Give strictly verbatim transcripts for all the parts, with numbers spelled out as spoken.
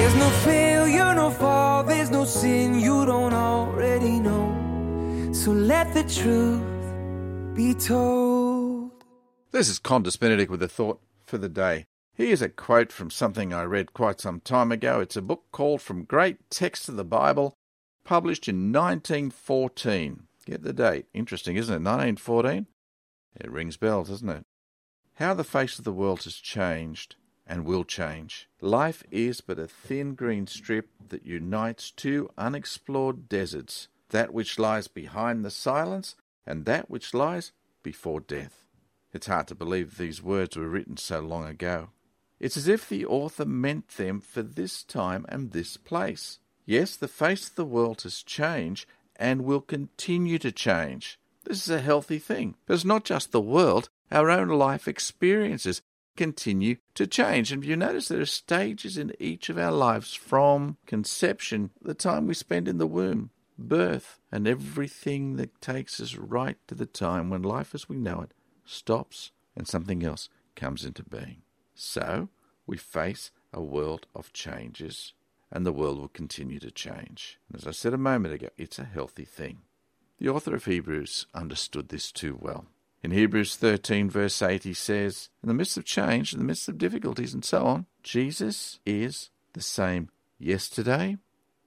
There's no failure, no fall, there's no sin you don't already know. So let the truth be told. This is Condis Benedict with a thought for the day. Here's a quote from something I read quite some time ago. It's a book called From Great Texts of the Bible, published in nineteen fourteen. Get the date. Interesting, isn't it? nineteen fourteen? It rings bells, doesn't it? How the face of the world has changed and will change. Life is but a thin green strip that unites two unexplored deserts, that which lies behind the silence and that which lies before death. It's hard to believe these words were written so long ago. It's as if the author meant them for this time and this place. Yes, the face of the world has changed and will continue to change. This is a healthy thing. But it's not just the world. Our own life experiences continue to change. And you notice there are stages in each of our lives, from conception, the time we spend in the womb, birth, and everything that takes us right to the time when life as we know it stops and something else comes into being. So we face a world of changes, and the world will continue to change. And as I said a moment ago, it's a healthy thing. The author of Hebrews understood this too well. In Hebrews thirteen, verse eight, he says, in the midst of change, in the midst of difficulties and so on, Jesus is the same yesterday,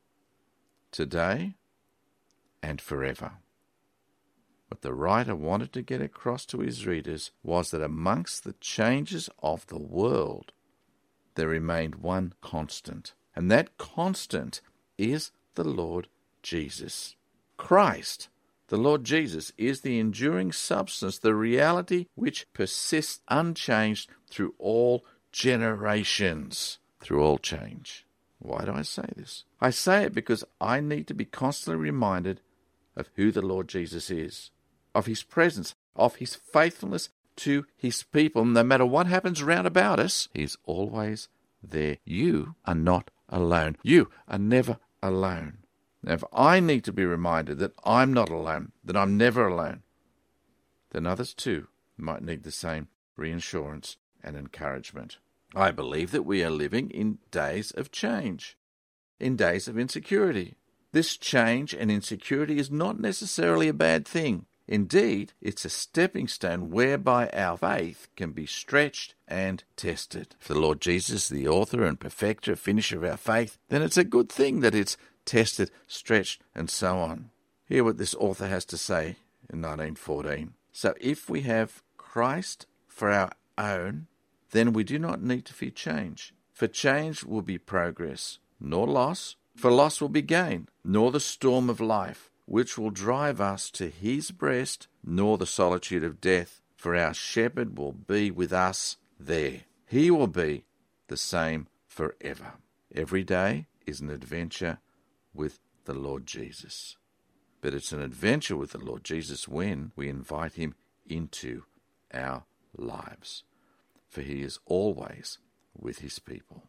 today, and forever. What the writer wanted to get across to his readers was that amongst the changes of the world, there remained one constant, and that constant is the Lord Jesus. Christ, the Lord Jesus, is the enduring substance, the reality which persists unchanged through all generations, through all change. Why do I say this? I say it because I need to be constantly reminded of who the Lord Jesus is, of his presence, of his faithfulness to his people. No matter what happens round about us, he's always there. You are not alone. You are never alone. Now, if I need to be reminded that I'm not alone, that I'm never alone, then others too might need the same reassurance and encouragement. I believe that we are living in days of change, in days of insecurity. This change and insecurity is not necessarily a bad thing. Indeed, it's a stepping stone whereby our faith can be stretched and tested. If the Lord Jesus, the author and perfecter, finisher of our faith, then it's a good thing that it's tested, stretched, and so on. Hear what this author has to say in nineteen fourteen. So if we have Christ for our own, then we do not need to fear change. For change will be progress, nor loss. For loss will be gain, nor the storm of life, which will drive us to his breast, nor the solitude of death, for our shepherd will be with us there. He will be the same forever. Every day is an adventure with the Lord Jesus. But it's an adventure with the Lord Jesus when we invite him into our lives, for he is always with his people.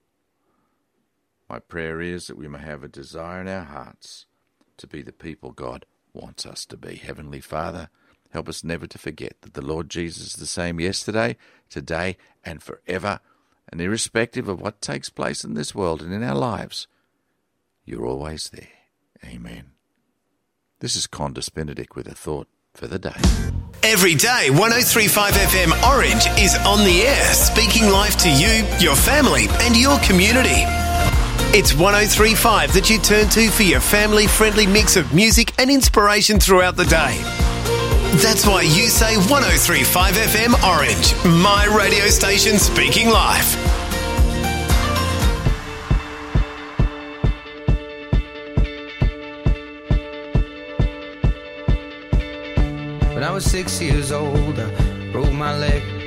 My prayer is that we may have a desire in our hearts to be the people God wants us to be. Heavenly Father, help us never to forget that the Lord Jesus is the same yesterday, today, and forever. And irrespective of what takes place in this world and in our lives, you're always there. Amen. This is Condis Benedict with a thought for the day. Every day, one oh three point five F M Orange is on the air, speaking life to you, your family, and your community. It's one oh three point five that you turn to for your family-friendly mix of music and inspiration throughout the day. That's why you say one oh three point five F M Orange, my radio station speaking life. When I was six years old, I broke my leg.